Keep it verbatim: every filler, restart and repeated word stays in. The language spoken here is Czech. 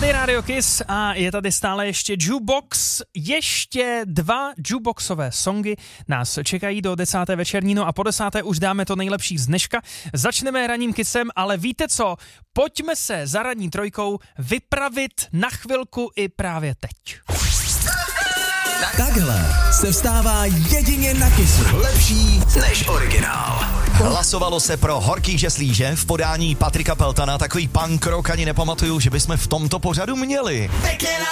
Tady Radio Kiss a je tady stále ještě Jukebox. Ještě dva jukeboxové songy nás čekají do desáté večerní, no a po desáté už dáme to nejlepší z dneška. Začneme ranním Kissem, ale víte co? Pojďme se za ranní trojkou vypravit na chvilku i právě teď. Takhle se vstává jedině na Kissu. Lepší než originál. Hlasovalo se pro Horký žeslíže v podání Patrika Peltana. Takový punk rock ani nepamatuju, že bychom v tomto pořadu měli.